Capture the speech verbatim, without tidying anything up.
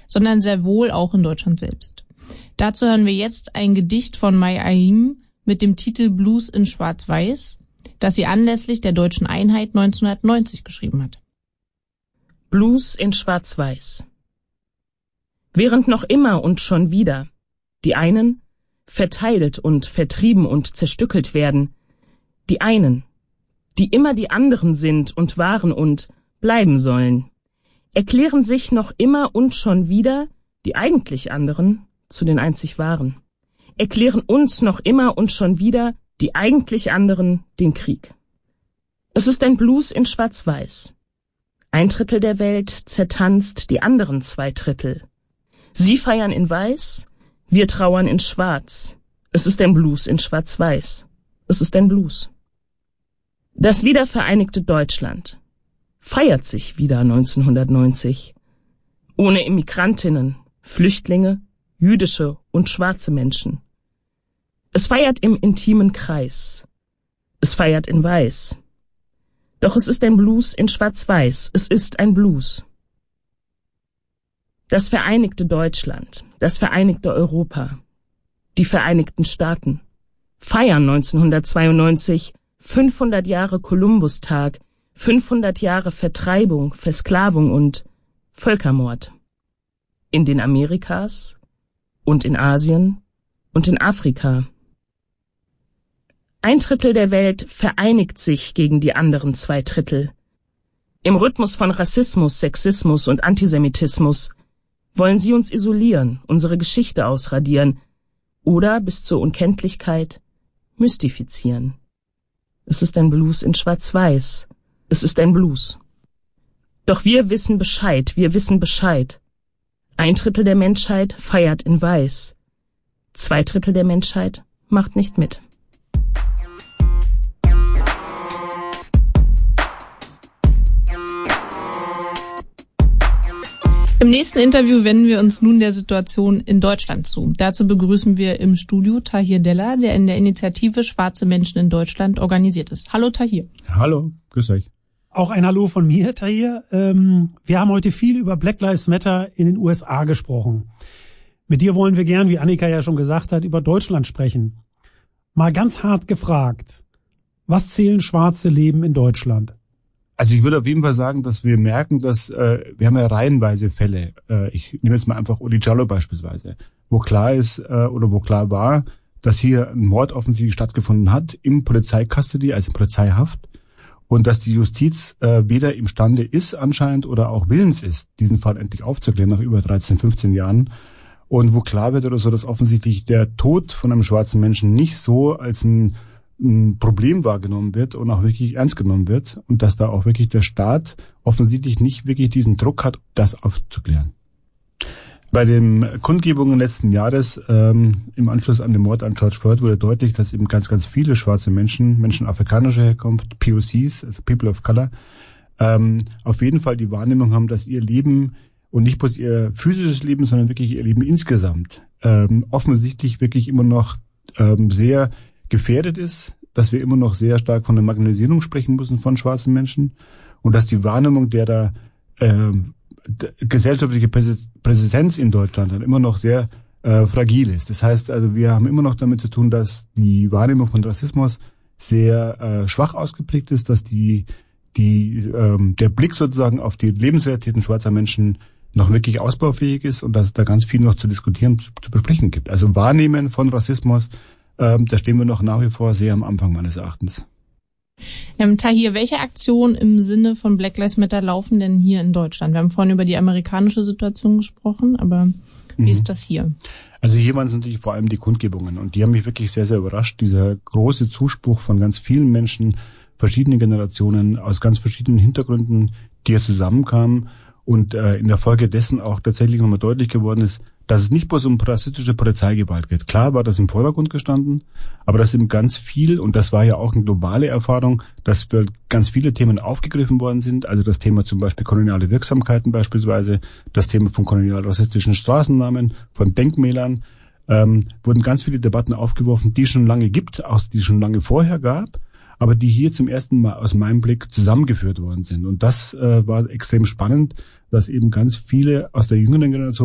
sondern sehr wohl auch in Deutschland selbst. Dazu hören wir jetzt ein Gedicht von Mai Aim mit dem Titel Blues in Schwarz-Weiß, das sie anlässlich der deutschen Einheit neunzehnhundertneunzig geschrieben hat. Blues in Schwarz-Weiß. Während noch immer und schon wieder die einen verteilt und vertrieben und zerstückelt werden, die einen, die immer die anderen sind und waren und bleiben sollen, erklären sich noch immer und schon wieder die eigentlich anderen zu den einzig wahren, erklären uns noch immer und schon wieder die eigentlich anderen den Krieg. Es ist ein Blues in Schwarz-Weiß. Ein Drittel der Welt zertanzt die anderen zwei Drittel. Sie feiern in Weiß, wir trauern in Schwarz. Es ist ein Blues in Schwarz-Weiß. Es ist ein Blues. Das wiedervereinigte Deutschland feiert sich wieder neunzehnhundertneunzig. Ohne Immigrantinnen, Flüchtlinge, jüdische und schwarze Menschen. Es feiert im intimen Kreis. Es feiert in Weiß. Doch es ist ein Blues in Schwarz-Weiß. Es ist ein Blues. Das vereinigte Deutschland, das vereinigte Europa, die Vereinigten Staaten feiern neunzehnhundertzweiundneunzig fünfhundert Jahre Kolumbustag, fünfhundert Jahre Vertreibung, Versklavung und Völkermord. In den Amerikas und in Asien und in Afrika. Ein Drittel der Welt vereinigt sich gegen die anderen zwei Drittel. Im Rhythmus von Rassismus, Sexismus und Antisemitismus wollen sie uns isolieren, unsere Geschichte ausradieren oder bis zur Unkenntlichkeit mystifizieren. Es ist ein Blues in Schwarz-Weiß. Es ist ein Blues. Doch wir wissen Bescheid, wir wissen Bescheid. Ein Drittel der Menschheit feiert in Weiß. Zwei Drittel der Menschheit macht nicht mit. Im nächsten Interview wenden wir uns nun der Situation in Deutschland zu. Dazu begrüßen wir im Studio Tahir Della, der in der Initiative Schwarze Menschen in Deutschland organisiert ist. Hallo Tahir. Hallo, grüß euch. Auch ein Hallo von mir, Tahir. Ähm, wir haben heute viel über Black Lives Matter in den U S A gesprochen. Mit dir wollen wir gern, wie Annika ja schon gesagt hat, über Deutschland sprechen. Mal ganz hart gefragt, was zählen schwarze Leben in Deutschland? Also ich würde auf jeden Fall sagen, dass wir merken, dass äh, wir haben ja reihenweise Fälle. Äh, ich nehme jetzt mal einfach Uli Jallo beispielsweise, wo klar ist äh, oder wo klar war, dass hier ein Mord offensichtlich stattgefunden hat im Polizeikustody, also in Polizeihaft, und dass die Justiz äh, weder imstande ist anscheinend oder auch willens ist, diesen Fall endlich aufzuklären nach über dreizehn, fünfzehn Jahren. Und wo klar wird oder so, dass offensichtlich der Tod von einem schwarzen Menschen nicht so als ein ein Problem wahrgenommen wird und auch wirklich ernst genommen wird und dass da auch wirklich der Staat offensichtlich nicht wirklich diesen Druck hat, das aufzuklären. Bei den Kundgebungen letzten Jahres ähm, im Anschluss an den Mord an George Floyd wurde deutlich, dass eben ganz, ganz viele schwarze Menschen, Menschen afrikanischer Herkunft, P O Cs, also People of Color, ähm, auf jeden Fall die Wahrnehmung haben, dass ihr Leben und nicht bloß ihr physisches Leben, sondern wirklich ihr Leben insgesamt ähm, offensichtlich wirklich immer noch ähm, sehr gefährdet ist, dass wir immer noch sehr stark von der Marginalisierung sprechen müssen von schwarzen Menschen und dass die Wahrnehmung der da äh, gesellschaftliche Präsenz in Deutschland dann immer noch sehr äh, fragil ist. Das heißt also, wir haben immer noch damit zu tun, dass die Wahrnehmung von Rassismus sehr äh, schwach ausgeprägt ist, dass die die ähm, der Blick sozusagen auf die Lebensrealitäten schwarzer Menschen noch wirklich ausbaufähig ist und dass es da ganz viel noch zu diskutieren, zu, zu besprechen gibt. Also Wahrnehmen von Rassismus, Ähm, da stehen wir noch nach wie vor sehr am Anfang meines Erachtens. Ähm, Tahir, welche Aktionen im Sinne von Black Lives Matter laufen denn hier in Deutschland? Wir haben vorhin über die amerikanische Situation gesprochen, aber wie mhm. ist das hier? Also hier waren es natürlich vor allem die Kundgebungen und die haben mich wirklich sehr, sehr überrascht. Dieser große Zuspruch von ganz vielen Menschen, verschiedene Generationen aus ganz verschiedenen Hintergründen, die hier zusammenkamen und äh, in der Folge dessen auch tatsächlich nochmal deutlich geworden ist, dass es nicht bloß um rassistische Polizeigewalt geht. Klar war das im Vordergrund gestanden, aber dass eben ganz viel, und das war ja auch eine globale Erfahrung, dass für ganz viele Themen aufgegriffen worden sind, also das Thema zum Beispiel koloniale Wirksamkeiten beispielsweise, das Thema von kolonial-rassistischen Straßennamen, von Denkmälern, ähm, wurden ganz viele Debatten aufgeworfen, die es schon lange gibt, auch die es schon lange vorher gab, aber die hier zum ersten Mal aus meinem Blick zusammengeführt worden sind. Und das äh, war extrem spannend, dass eben ganz viele aus der jüngeren Generation